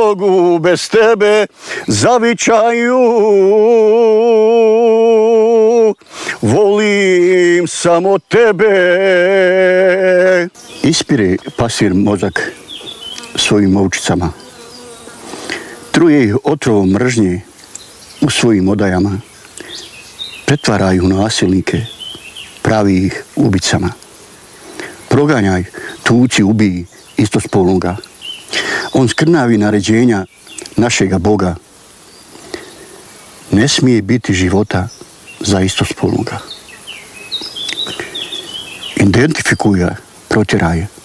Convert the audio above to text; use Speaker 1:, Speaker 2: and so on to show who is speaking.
Speaker 1: mogu bez tebe zavičaju. Volim samo tebe. Ispire pasir mozak svojim ovčicama. Truje ih otrovom mržnje u svojim odajama. Pretvaraju nasilnike, pravi ih ubicama. Proganjaj, tuci, ubij istospolnoga. On skrnavi naređenja našega Boga. Ne smije biti života za istospolnoga. Identifikuj ga, protjeraj.